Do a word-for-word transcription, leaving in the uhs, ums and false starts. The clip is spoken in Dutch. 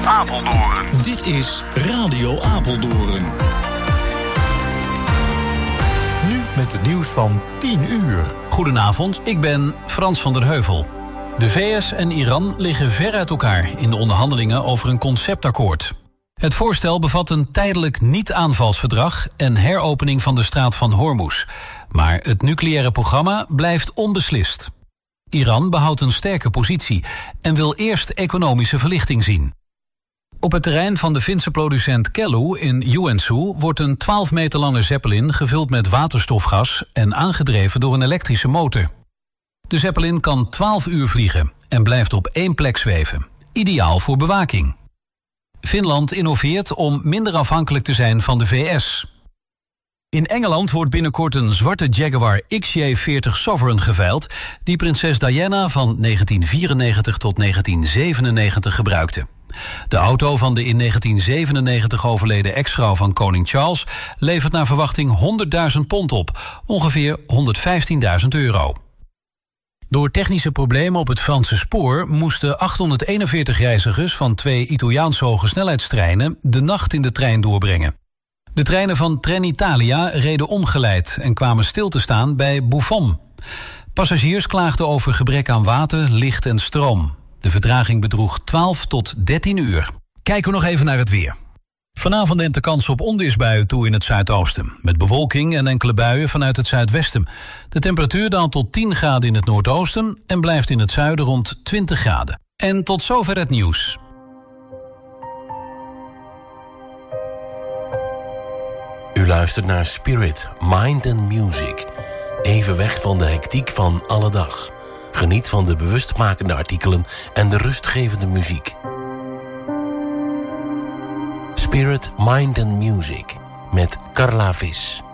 Apeldoorn. Dit is Radio Apeldoorn. Nu met het nieuws van tien uur. Goedenavond, ik ben Frans van der Heuvel. De V S en Iran liggen ver uit elkaar in de onderhandelingen over een conceptakkoord. Het voorstel bevat een tijdelijk niet-aanvalsverdrag en heropening van de straat van Hormuz. Maar het nucleaire programma blijft onbeslist. Iran behoudt een sterke positie en wil eerst economische verlichting zien. Op het terrein van de Finse producent Kellu in Joensuu wordt een twaalf meter lange Zeppelin gevuld met waterstofgas en aangedreven door een elektrische motor. De Zeppelin kan twaalf uur vliegen en blijft op één plek zweven. Ideaal voor bewaking. Finland innoveert om minder afhankelijk te zijn van de V S. In Engeland wordt binnenkort een zwarte Jaguar X J veertig Sovereign geveild, die prinses Diana van negentien vierennegentig tot negentien zevenennegentig gebruikte. De auto van de in negentien zevenennegentig overleden ex-vrouw van koning Charles levert naar verwachting honderdduizend pond op, ongeveer honderdvijftienduizend euro. Door technische problemen op het Franse spoor moesten achthonderdeenenveertig reizigers van twee Italiaanse hogesnelheidstreinen de nacht in de trein doorbrengen. De treinen van Trenitalia reden omgeleid en kwamen stil te staan bij Buffon. Passagiers klaagden over gebrek aan water, licht en stroom. De vertraging bedroeg twaalf tot dertien uur. Kijken we nog even naar het weer. Vanavond neemt de kans op onweersbuien toe in het zuidoosten, met bewolking en enkele buien vanuit het zuidwesten. De temperatuur daalt tot tien graden in het noordoosten en blijft in het zuiden rond twintig graden. En tot zover het nieuws. U luistert naar Spirit, Mind and Music. Even weg van de hectiek van alle dag. Geniet van de bewustmakende artikelen en de rustgevende muziek. Spirit, Mind and Music met Carla Vis.